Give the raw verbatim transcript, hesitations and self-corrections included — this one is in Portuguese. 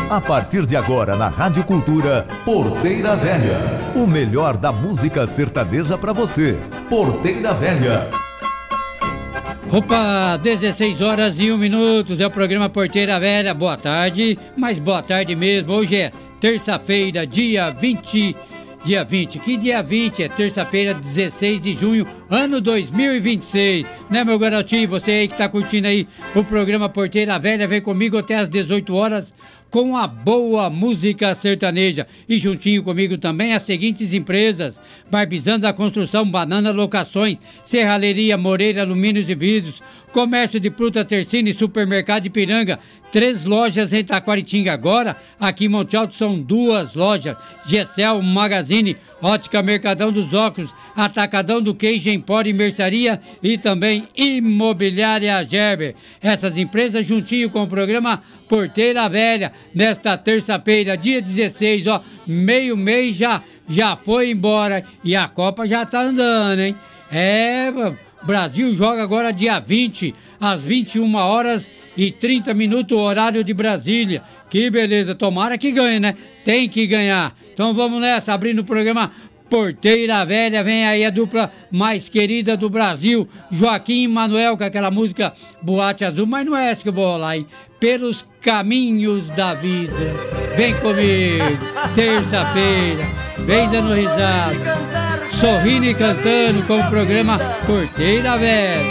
A partir de agora na Rádio Cultura, Porteira Velha. O melhor da música sertaneja para você. Porteira Velha. Opa, dezesseis horas e um minutos, é o programa Porteira Velha. Boa tarde, mas boa tarde mesmo. Hoje é terça-feira, dia vinte. Dia vinte, que dia vinte? É terça-feira, dezesseis de junho, ano dois mil e vinte e seis. Né, meu garotinho? Você aí que tá curtindo aí o programa Porteira Velha, vem comigo até às dezoito horas com a boa música sertaneja. E juntinho comigo também as seguintes empresas: Barbizanda Construção, Banana Locações, Serralheria Moreira Alumínios e Vidros, Comércio de Fruta Tercine, Supermercado Ipiranga, três lojas em Taquaritinga. Agora, aqui em Monte Alto são duas lojas: Gessel Magazine, Ótica Mercadão dos Óculos, Atacadão do Queijo, Empório e Mercearia e também Imobiliária Gerber. Essas empresas juntinho com o programa Porteira Velha, nesta terça-feira, dia dezesseis, ó, meio mês já, já foi embora e a Copa já tá andando, hein? É, Brasil joga agora dia vinte, às vinte e uma horas e trinta minutos, horário de Brasília. Que beleza, tomara que ganhe, né? Tem que ganhar. Então vamos nessa, abrindo o programa Porteira Velha, vem aí a dupla mais querida do Brasil, Joaquim e Manuel, com aquela música Boate Azul, mas não é essa que eu vou rolar, hein? Pelos Caminhos da Vida. Vem comigo, terça-feira, vem dando risada, sorrindo e cantando com o programa Porteira Velha.